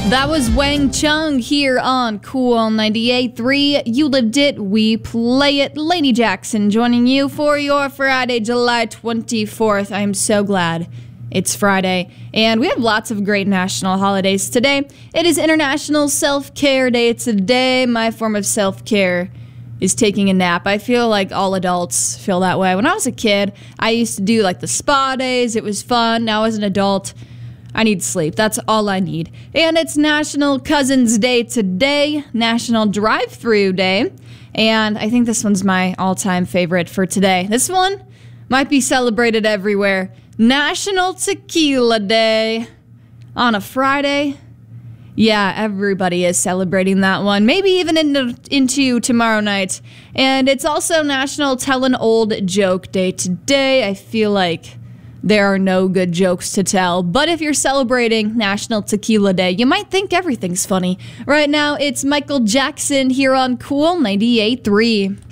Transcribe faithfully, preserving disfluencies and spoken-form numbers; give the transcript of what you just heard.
That was Wang Chung here on Cool ninety-eight point three. You lived it, we play it. Lady Jackson joining you for your Friday, July twenty-fourth. I'm so glad it's Friday. And we have lots of great national holidays today. It is International Self-Care Day today. My form of self-care is taking a nap. I feel like all adults feel that way. When I was a kid, I used to do like the spa days. It was fun. Now as an adult, I need sleep. That's all I need. And it's National Cousins Day today, National Drive-Thru Day, and I think this one's my all-time favorite for today. This one might be celebrated everywhere. National Tequila Day on a Friday. Yeah, everybody is celebrating that one, maybe even into, into tomorrow night. And it's also National Tell an Old Joke Day today. I feel like there are no good jokes to tell, but if you're celebrating National Tequila Day, you might think everything's funny. Right now, it's Michael Jackson here on Cool ninety-eight point three.